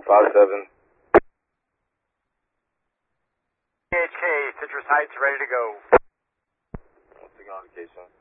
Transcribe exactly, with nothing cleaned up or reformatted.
five seven. H K, Citrus Heights, ready to go. Signal indication.